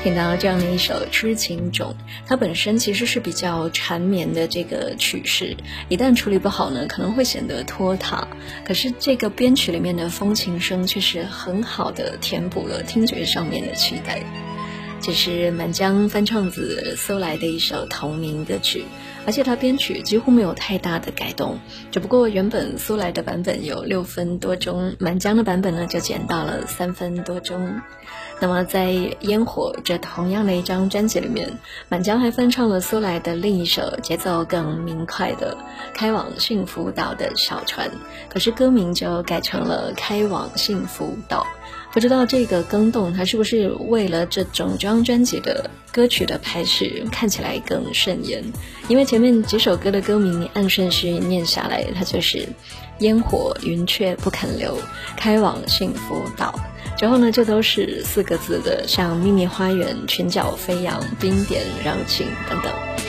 听到这样的一首《痴情种》，它本身其实是比较缠绵的这个曲式，一旦处理不好呢，可能会显得拖沓。可是这个编曲里面的风琴声却是很好的填补了听觉上面的期待。这是满江翻唱自苏来的一首同名歌曲，而且它编曲几乎没有太大的改动，只不过原本苏来的版本有6分多钟，满江的版本呢就减到了3分多钟。那么在烟火这同样的一张专辑里面，满江还翻唱了苏来的另一首节奏更明快的开往幸福岛的小船，可是歌名就改成了开往幸福岛。不知道这个更动它是不是为了这整张专辑的歌曲的排序看起来更顺眼，因为前面几首歌的歌名按顺序念下来，它就是烟火云却不肯留，开往幸福岛，之后呢就都是4个字的，像秘密花园、裙角飞扬、冰点让情等等。